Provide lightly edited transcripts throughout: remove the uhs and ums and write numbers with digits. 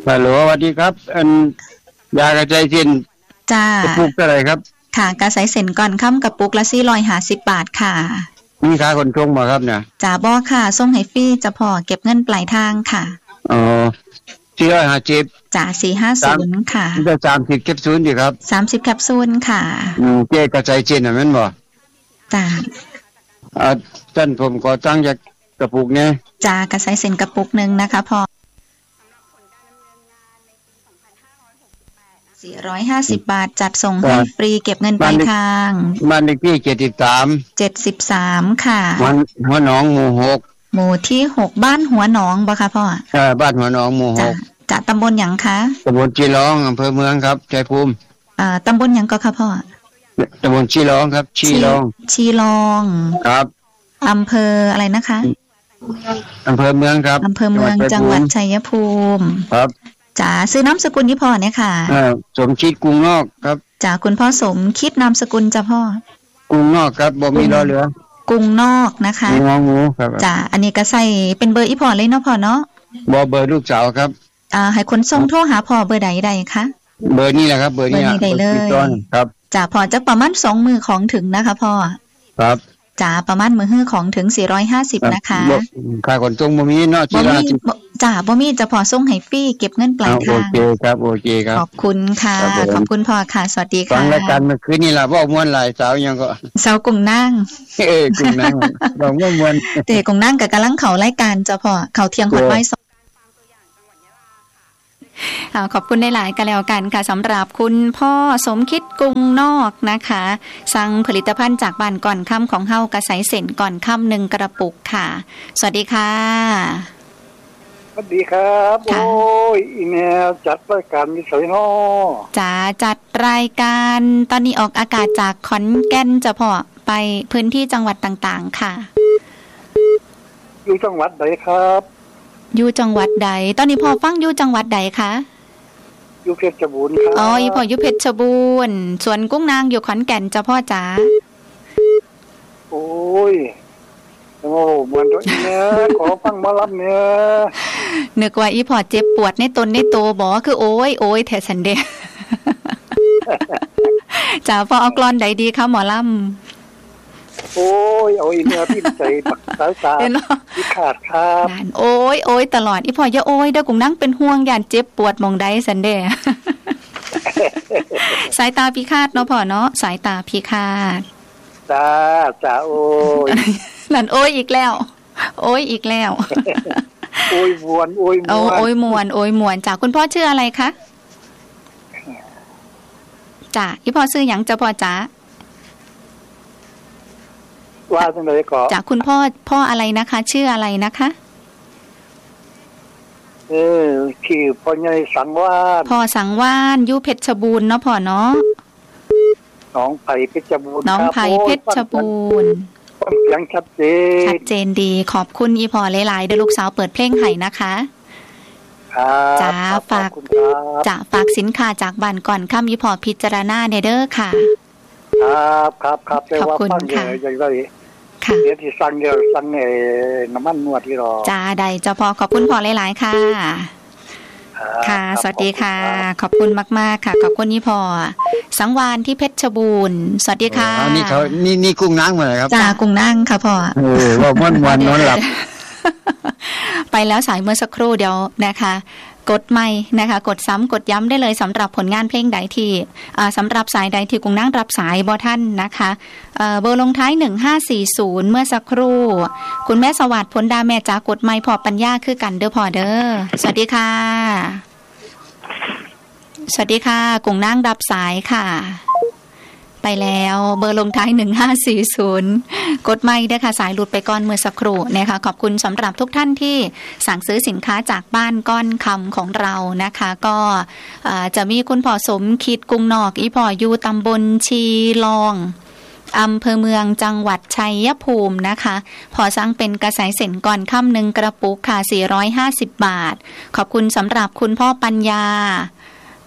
ฮัลโหลสวัสดีครับยากระจายเส้นจ้ากระปุกเท่าไหร่ครับค่ะกระสายเส้นก่อนค่ำกระปุกละ450 บาทค่ะมีค่าขนส่งบ่ครับเนี่ยจ้าบ่ค่ะส่งให้ฟรีจะพอเก็บเงินปลายทางค่ะอ๋อ450 จ้า450ค่ะจะ30แคปซูลดิครับ 30แคปซูลค่ะเจ๊กระจายเส้นน่ะแม่นบ่จ้าท่านผมขอตั้งจากกระปุกเนี่ยจ้ากระสายเส้นกระปุกนึงนะคะพอ450 บาทจัดส่งให้ฟรีเก็บเงินปลายทางบ้านเลขที่ 73ค่ะหัวหนองหมู่6 หมู่ที่6บ้านหัวหนองบ่คะพ่อบ้านหัวหนองหมู่6 จะตำบลหยังคะตำบลชีร้องอำเภอเมืองครับชัยภูมิตำบลหยังก็ค่ะพ่อตำบลชีร้องครับชีร้องครับอำเภออะไรนะคะอำเภอเมืองครับอำเภอเมืองจังหวัดชัยภูมิครับจ๋าซื้อนามสกุลที่พ่อเนี่ยค่ะสมคิดกรุงนอกครับจ๋าคุณพ่อสมคิดนามสกุลจ้ะพ่อกรุงนอกครับบ่มีรอเรือกรุงนอกนะคะงองูครับจ๋าอันนี้ก็ใส่เป็นเบอร์อีพ่อเลยเนาะพ่อเนาะบ่เบอร์ลูกสาวครับให้คนส่งโทรหาพ่อเบอร์ใดคะเบอร์นี้แหละครับเบอร์นี้ได้เลยครับจ๋าพ่อจะประมาณ2มือของถึงนะคะพ่อครับจ๋าประมาณมือฮื้อของถึง450นะคะค่าขนส่งบ่มีเนาะจ้าบ่มีจะพอส่งให้ฟรีเก็บเงินปลายทางโอเคครับขอบคุณค่ะขอบคุณพ่อค่ะสวัสดีค่ะฟังรายการเมื่อคืนนี่ล่ะเว้าม่วนหลายสาวยังก็สาวกุ้งนางกุ้งนางร้องม่วนเตกุ้งนางก็กำลังเข้ารายการจ้ะพ่อเข้าเที่ยงฮอดบ่ายขอบคุณหลายๆกันแล้วกันค่ะสำหรับคุณพ่อสมคิดกรุงนอกนะคะสั่งผลิตภัณฑ์จากบ้านก่อนค่ำของเฮากระสายเส้นก่อนค่ำ1กระปุกค่ะสวัสดีค่ะสวัสดีครับโอ้ยอีเมลจัดรายการมีสวยน้อจ๋าจัดรายการตอนนี้ออกอากาศจากขอนแก่นจะพอไปพื้นที่จังหวัดต่างๆค่ะอยู่จังหวัดไหนครับอยู่จังหวัดใดตอนนี้พ่อฟังอยู่จังหวัดใดคะอยู่เพชรบูรณ์ครับอ๋อพ่ออยู่เพชรบูรณ์ส่วนกุ้งนางอยู่ขอนแก่นจ้ะพ่อจ๋าโอ้ยโอ้เหมือนตัวเนี้ยขอฟังมารับเนี่ยนึกว่าอีพ่อเจ็บปวดในตนในโตบ่คือโอ้ยแท้สันเดจ๋าพ่อเอากลอนใดดีคะหมอลำโอ้ยเอาอีเมลพิมพ์ใจปักสายตาพิขาดครับโอ้ยตลอดอีพ่ออย่าโอ้ยเด้อกุ้งนางเป็นห่วงย่านเจ็บปวดหม่องใดสันเดสายตาพิฆาตเนาะพ่อเนาะสายตาพิฆาตจ้าโอ้ยนั่นโอ้ยอีกแล้วโอ้ยอีกแล้วโอ้ยมวนโอ้ยมวนจ้าคุณพ่อชื่ออะไรคะจ้าอีพ่อชื่อหยังจ้าพ่อจ้าว่าจังได๋ก็จ้าคุณพ่ออะไรนะคะชื่ออะไรนะคะชื่อพ่อใหญ่สังวาลพ่อสังวาลอยู่เพชรบูรณ์เนาะพ่อเนาะน้องไผ่เพชรบูรณ์น้องไผ่เพชรบูรณ์เสียงชัดเจนดีขอบคุณอีพ่อหลายๆเด้อลูกสาวเปิดเพลงให้นะคะจ้าฝากสินค้าจากบ้านก่อนค่ำอีพ่อพิจารณาเด้อค่ะครับแต่ว่าฟังอย่างไรค่ะเดี๋ยวที่สั่งน้ำมันนวดที่รอจ้าใดเจ้าพ่อขอบคุณพ่อหลายๆค่ะค่ะสวัสดีค่ะขอบคุณมากๆค่ะขอบคุณนี่พ่อสังวานที่เพชรบูรณ์สวัสดีค่ะนี่กุ้งนางมาเลยครับจ้ากุ้งนางค่ะพ่อว่าม่วนนอนหลับไปแล้วสายเมื่อสักครู่เดียวนะคะกดไม่นะคะกดซ้ำกดย้ำได้เลยสำหรับผลงานเพลงใดที่สำหรับสายใดที่กุ้งนั่งรับสายบอท่านนะคะเบอร์ลงท้าย1540เมื่อสักครู่คุณแม่สวัสดิ์ผลดาแม่จ๋ากดไม่พอปัญญาคือกันเด้อพอเด้อสวัสดีค่ะสวัสดีค่ะกุ้งนั่งรับสายค่ะไปแล้วเบอร์ลงท้าย1540กดไม่ได้ค่ะสายหลุดไปก่อนเมื่อสักครู่นะคะขอบคุณสำหรับทุกท่านที่สั่งซื้อสินค้าจากบ้านก้อนคำของเรานะคะก็จะมีคุณพ่อสมคิดกรุงนอกอีพ่ออยู่ตำบลชีลองอำเภอเมืองจังหวัดชัยภูมินะคะพอสั่งเป็นกระสายเส้นก่อนค่ำ1กระปุกค่ะ450 บาทขอบคุณสำหรับคุณพ่อปัญญา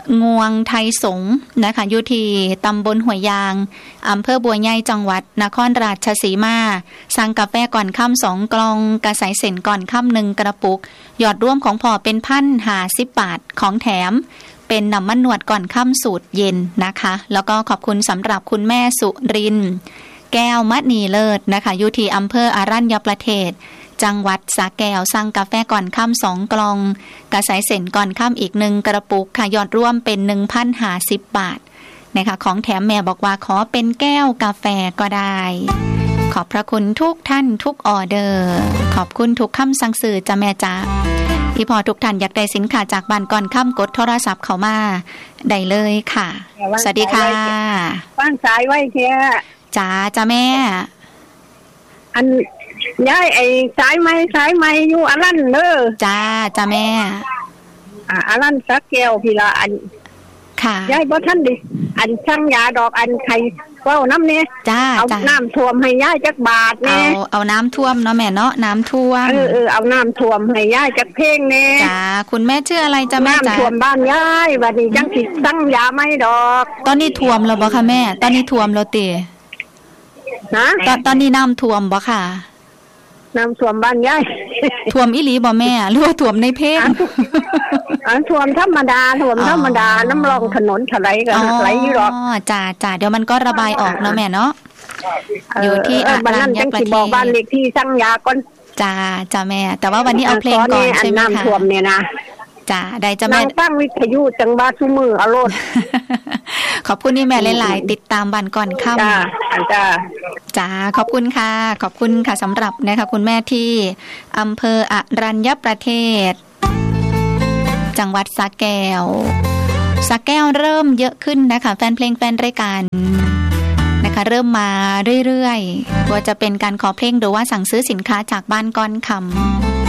งวงไทยสงนะคะอยู่ที่ตำบลห้วยยางอำเภอบัวใหญ่จังหวัดนครราชสีมาสั่งกาแฟก่อนค่ำ2 กล่องกระสายเส้นก่อนค่ำ1 กระปุกยอดร่วมของพ่อเป็น1,050 บาทของแถมเป็นน้ำมันนวดก่อนค่ำสูตรเย็นนะคะแล้วก็ขอบคุณสำหรับคุณแม่สุรินทร์แก้วมณีเลิศนะคะอยู่ที่อำเภออารัญญประเทศจังหวัดสระแก้วสั่งกาแฟก่อนค่ำ2 กล่องกระสายเส้นก่อนค่ำอีก1 กระปุกค่ะยอดร่วมเป็น 1,050 บาทนะคะของแถมแม่บอกว่าขอเป็นแก้วกาแฟก็ได้ขอบพระคุณทุกท่านทุกออเดอร์ขอบคุณทุกคำสั่งซื้อจ้ะแม่จ๋าที่พอทุกท่านอยากได้สินค้าจากบ้านก่อนค่ำกดโทรศัพท์เข้ามาได้เลยค่ะสวัสดีค่ะว่างสายไว้เทียจ๋าจ้ะแม่อันย้ายไอ้สายไม้อยู่อารันเด้อจ้าแม่อารันสักแก้วพี่ละอันค่ะย้ายบ่ทันดิอันช่างยาดอกอันไข่เว้าน้ำเนี่ยจ้าเอาน้ำท่วมให้ย้ายจักบาทเนี่ยเอาน้ำท่วมเนาะแม่เนาะน้ำท่วมเอาน้ำท่วมให้ย้ายจักเพลงเนี่ยจ้าคุณแม่ชื่ออะไรจ้าแม่จ้าน้ำท่วมบ้านย้ายบัดนี้จังสิสั่งยาไม่ดอกตอนนี้ท่วมแล้วบ่คะแม่ตอนนี้ท่วมแล้วตินะตอนนี้น้ำท่วมบ่ค่ะน้ำท่วมบ้านย้ายท่วมอีหลีบ่แม่หรือว่าท่วมในเพลงท่วมธรรมดาน้ำรองถนนถลายก็ไหลอยู่หรอกจ้าเดี๋ยวมันก็ระบายออกเนาะแม่เนาะอยู่ที่อารัญญประเทศบอกบ้านเลขที่สั่งยาก่อนจ้าแม่แต่ว่าวันนี้เอาเพลงก่อนใช่ไหมคะน้ำท่วมเนี่ยนะจ้าได้จ้าแม่ตั้งวิทยุจังหวัดซุมืออโลดขอบคุณนี่แม่หลายๆติดตามบ้านก่อนค่ำจ้าขอบคุณค่ะขอบคุณค่ะสำหรับนะคะคุณแม่ที่อำเภออรัญญประเทศจังหวัดสระแก้วเริ่มเยอะขึ้นนะคะแฟนเพลงแฟนรายการนะคะเริ่มมาเรื่อยๆว่าจะเป็นการขอเพลงหรือว่าสั่งซื้อสินค้าจากบ้านก้อนคำ